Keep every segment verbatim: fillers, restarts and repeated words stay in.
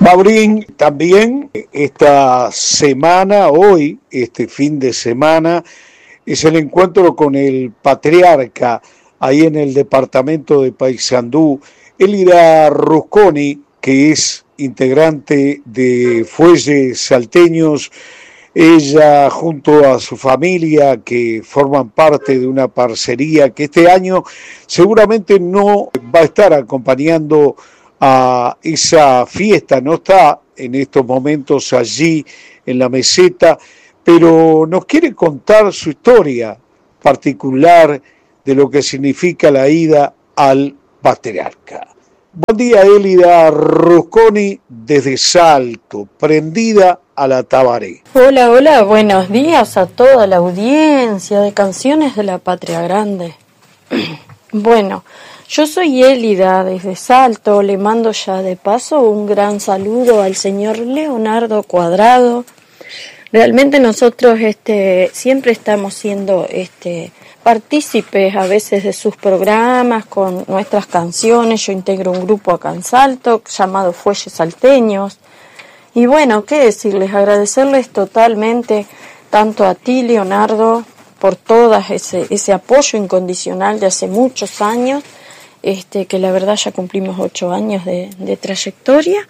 Maurín, también esta semana, hoy, este fin de semana, es el encuentro con el patriarca ahí en el departamento de Paysandú, Elida Rusconi, que es integrante de Fuelles Salteños. Ella junto a su familia, que forman parte de una parcería que este año seguramente no va a estar acompañando a esa fiesta, no está en estos momentos allí en la meseta, pero nos quiere contar su historia particular de lo que significa la ida al patriarca. Buen día, Elida Rusconi, desde Salto, prendida a la Tabaré. Hola, hola, buenos días a toda la audiencia de Canciones de la Patria Grande. Bueno, yo soy Elida desde Salto, le mando ya de paso un gran saludo al señor Leonardo Cuadrado. Realmente nosotros este siempre estamos siendo este partícipes a veces de sus programas con nuestras canciones. Yo integro un grupo acá en Salto llamado Fuelles Salteños. Y bueno, qué decirles, agradecerles totalmente tanto a ti, Leonardo, por todo ese, ese apoyo incondicional de hace muchos años, este que la verdad ya cumplimos ocho años de, de trayectoria.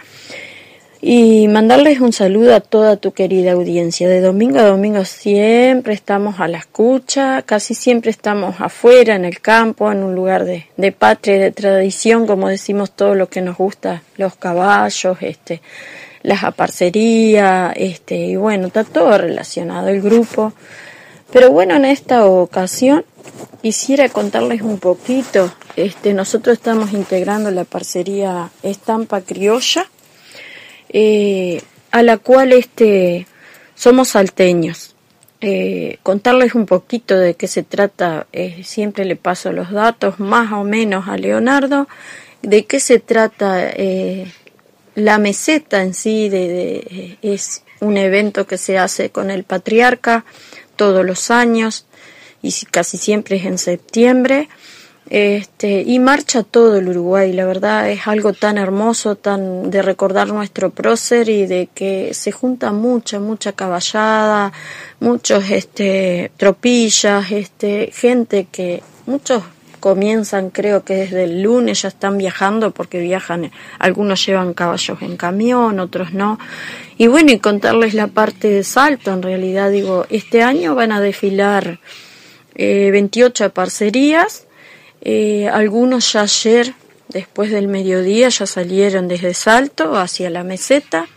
Y mandarles un saludo a toda tu querida audiencia. De domingo a domingo siempre estamos a la escucha, casi siempre estamos afuera, en el campo, en un lugar de, de patria y de tradición, como decimos todo lo que nos gusta, los caballos, este, las aparcerías, este, y bueno, está todo relacionado el grupo. Pero bueno, en esta ocasión quisiera contarles un poquito. Este, nosotros estamos integrando la parcería Estampa Criolla, Eh, a la cual este somos salteños. Eh, contarles un poquito de qué se trata, eh, siempre le paso los datos más o menos a Leonardo, de qué se trata eh, la meseta en sí, de, de, es un evento que se hace con el patriarca todos los años y casi siempre es en septiembre. Este, y marcha todo el Uruguay, la verdad es algo tan hermoso, tan de recordar nuestro prócer y de que se junta mucha, mucha caballada, muchos este, tropillas, este, gente que muchos comienzan, creo que desde el lunes ya están viajando porque viajan, algunos llevan caballos en camión, otros no. Y bueno, y contarles la parte de Salto, en realidad digo, este año van a desfilar eh, veintiocho parcerías. Eh, algunos ya ayer, después del mediodía, ya salieron desde Salto hacia la meseta.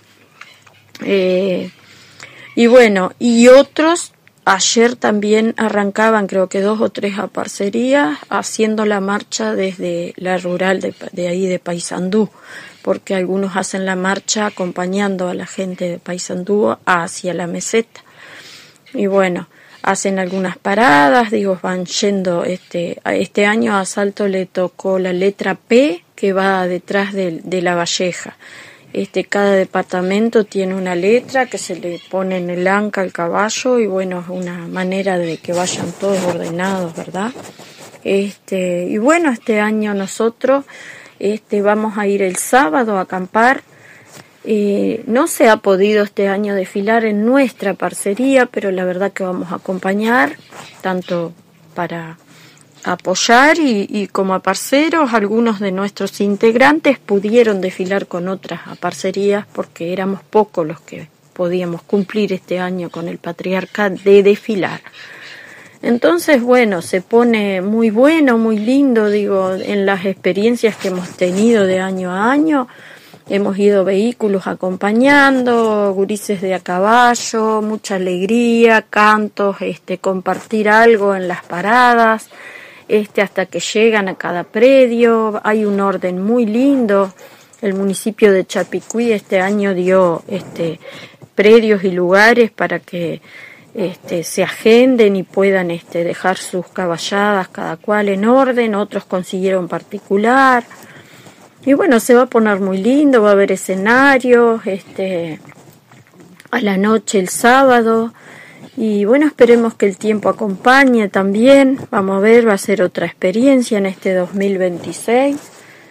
Eh, y bueno, y otros ayer también arrancaban, creo que dos o tres aparcerías, haciendo la marcha desde la rural de, de ahí de Paysandú, porque algunos hacen la marcha acompañando a la gente de Paysandú hacia la meseta. Y bueno, hacen algunas paradas, digo, van yendo, este, este año a Salto le tocó la letra P que va detrás de, de la Valleja. Este, cada departamento tiene una letra que se le pone en el anca al caballo y bueno, es una manera de que vayan todos ordenados, ¿verdad? Este, y bueno, este año nosotros, este, vamos a ir el sábado a acampar. Eh, no se ha podido este año desfilar en nuestra parcería, pero la verdad que vamos a acompañar, tanto para apoyar y, y como a parceros. Algunos de nuestros integrantes pudieron desfilar con otras parcerías porque éramos pocos los que podíamos cumplir este año con el patriarca de desfilar. Entonces, bueno, se pone muy bueno, muy lindo, digo, en las experiencias que hemos tenido de año a año. Hemos ido vehículos acompañando, gurises de a caballo, mucha alegría, cantos, este, compartir algo en las paradas, este, hasta que llegan a cada predio. Hay un orden muy lindo. El municipio de Chapicuí este año dio este, predios y lugares para que este, se agenden y puedan este, dejar sus caballadas cada cual en orden. Otros consiguieron particular. Y bueno, se va a poner muy lindo, va a haber escenarios, este, a la noche el sábado. Y bueno, esperemos que el tiempo acompañe también. Vamos a ver, va a ser otra experiencia en este dos mil veintiséis.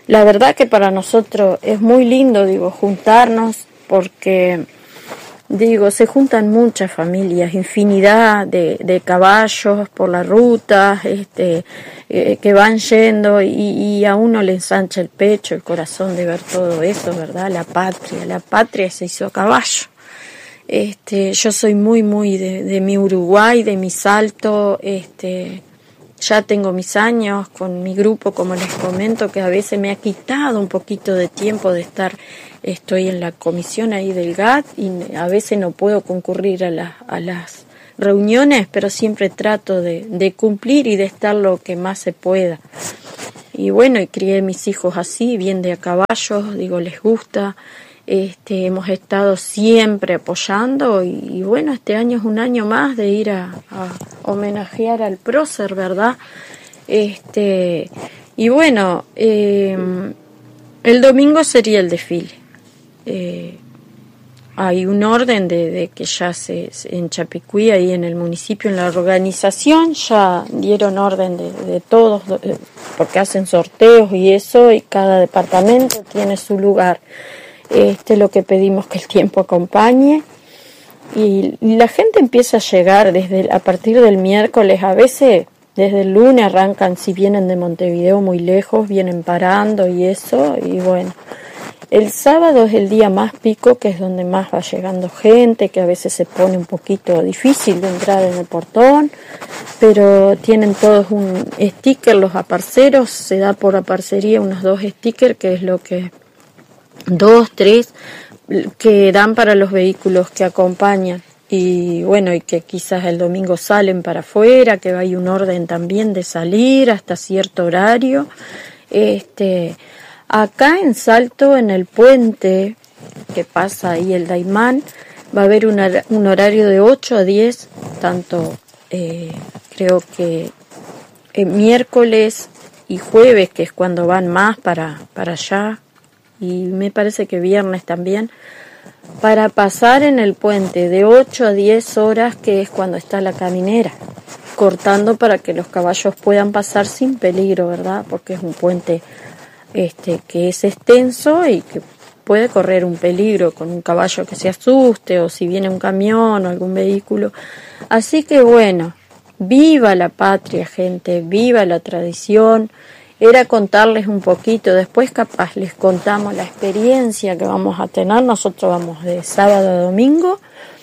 la verdad que para nosotros es muy lindo, digo, juntarnos, porque, digo, se juntan muchas familias, infinidad de, de caballos por la ruta, este, eh, que van yendo y, y a uno le ensancha el pecho, el corazón de ver todo eso, ¿verdad? La patria, la patria se hizo a caballo. Este, yo soy muy, muy de, de mi Uruguay, de mi Salto, este, ya tengo mis años con mi grupo, como les comento, que a veces me ha quitado un poquito de tiempo de estar, estoy en la comisión ahí del G A T y a veces no puedo concurrir a, la, a las reuniones, pero siempre trato de, de cumplir y de estar lo que más se pueda. Y bueno, y crié mis hijos así, bien de a caballos, digo, les gusta. Este, hemos estado siempre apoyando y, y bueno, este año es un año más de ir a, a homenajear al prócer, ¿verdad? Este, y bueno, eh, el domingo sería el desfile. Eh, hay un orden de, de que ya se, en Chapicuí, ahí en el municipio, en la organización, ya dieron orden de, de todos, porque hacen sorteos y eso, y cada departamento tiene su lugar. Este, lo que pedimos que el tiempo acompañe y la gente empieza a llegar desde a partir del miércoles, a veces desde el lunes arrancan, si vienen de Montevideo muy lejos, vienen parando y eso, y bueno, el sábado es el día más pico, que es donde más va llegando gente, que a veces se pone un poquito difícil de entrar en el portón, pero tienen todos un sticker, los aparceros, se da por aparcería unos dos stickers, que es lo que dos, tres, que dan para los vehículos que acompañan y bueno, y que quizás el domingo salen para afuera, que hay un orden también de salir hasta cierto horario. Este, acá en Salto, en el puente que pasa ahí el Daimán, va a haber una, un horario de ocho a diez, tanto eh, creo que eh, miércoles y jueves, que es cuando van más para, para allá, y me parece que viernes también, para pasar en el puente de ocho a diez horas, que es cuando está la caminera, cortando para que los caballos puedan pasar sin peligro, ¿verdad? Porque es un puente este que es extenso y que puede correr un peligro con un caballo que se asuste o si viene un camión o algún vehículo. Así que bueno, viva la patria, gente, viva la tradición. Era contarles un poquito, después capaz les contamos la experiencia que vamos a tener. Nosotros vamos de sábado a domingo,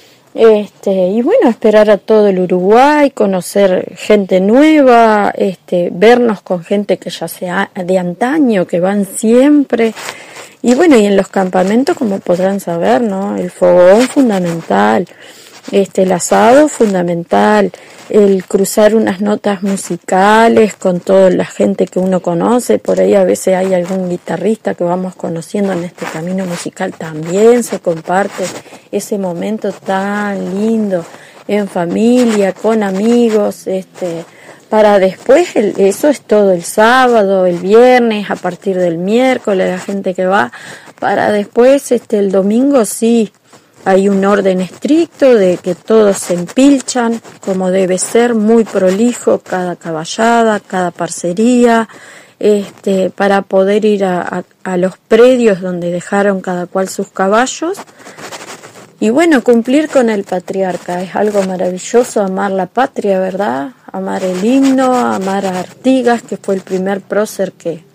este, y bueno, esperar a todo el Uruguay, conocer gente nueva, este, vernos con gente que ya sea de antaño, que van siempre. Y bueno, y en los campamentos, como podrán saber, ¿no? El fogón fundamental, este, el asado fundamental, el cruzar unas notas musicales con toda la gente que uno conoce. Por ahí a veces hay algún guitarrista que vamos conociendo en este camino musical, también se comparte ese momento tan lindo en familia, con amigos, este, para después, el, eso es todo el sábado, el viernes, a partir del miércoles, la gente que va, para después, este, el domingo sí, hay un orden estricto de que todos se empilchan, como debe ser, muy prolijo, cada caballada, cada parcería, este, para poder ir a, a, a los predios donde dejaron cada cual sus caballos. Y bueno, cumplir con el patriarca, es algo maravilloso, amar la patria, ¿verdad? Amar el himno, amar a Artigas, que fue el primer prócer que,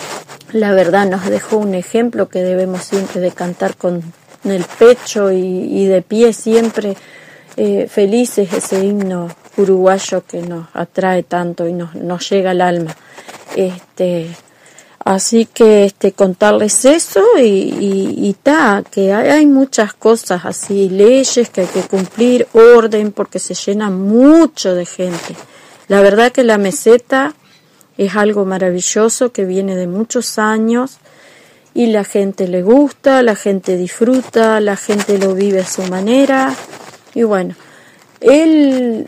la verdad, nos dejó un ejemplo que debemos siempre de cantar con en el pecho y, y de pie siempre, eh, felices, ese himno uruguayo que nos atrae tanto y nos, nos llega al alma. Este, así que este, contarles eso y, y, y ta, que hay, hay muchas cosas así, leyes que hay que cumplir, orden, porque se llena mucho de gente. La verdad que la meseta es algo maravilloso que viene de muchos años. Y la gente le gusta, la gente disfruta, la gente lo vive a su manera. Y bueno, el,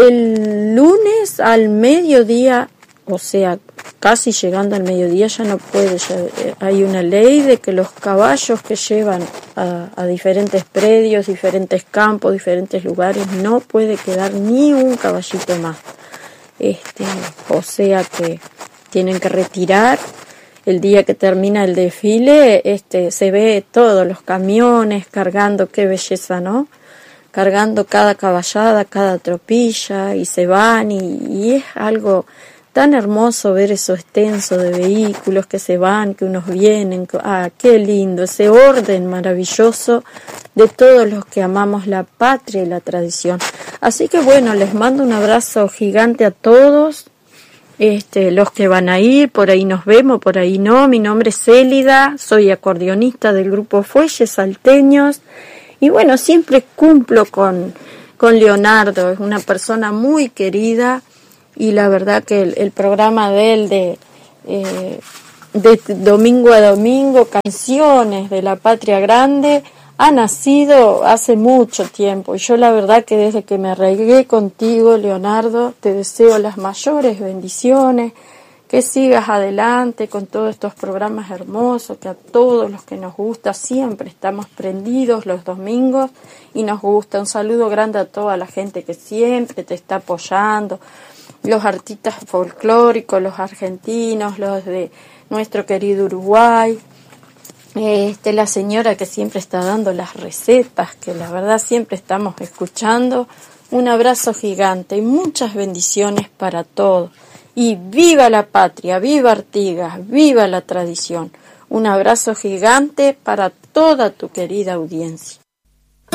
el lunes al mediodía, o sea, casi llegando al mediodía ya no puede, ya, eh, hay una ley de que los caballos que llevan a, a diferentes predios, diferentes campos, diferentes lugares, no puede quedar ni un caballito más. Este, o sea que tienen que retirar el día que termina el desfile, este, se ve todos los camiones cargando, qué belleza, ¿no? Cargando cada caballada, cada tropilla, y se van, y, y es algo tan hermoso ver eso extenso de vehículos que se van, que unos vienen. Ah, qué lindo, ese orden maravilloso de todos los que amamos la patria y la tradición. Así que bueno, les mando un abrazo gigante a todos, este, los que van a ir, por ahí nos vemos, por ahí no. Mi nombre es Élida, soy acordeonista del grupo Fuelles Salteños, y bueno, siempre cumplo con, con Leonardo, es una persona muy querida, y la verdad que el, el programa de él de, eh, de domingo a domingo, Canciones de la Patria Grande, ha nacido hace mucho tiempo. Y yo la verdad que desde que me arraigué contigo, Leonardo, te deseo las mayores bendiciones, que sigas adelante con todos estos programas hermosos, que a todos los que nos gusta siempre estamos prendidos los domingos y nos gusta. Un saludo grande a toda la gente que siempre te está apoyando, los artistas folclóricos, los argentinos, los de nuestro querido Uruguay, este, la señora que siempre está dando las recetas, que la verdad siempre estamos escuchando. Un abrazo gigante y muchas bendiciones para todos. Y viva la patria, viva Artigas, viva la tradición. Un abrazo gigante para toda tu querida audiencia.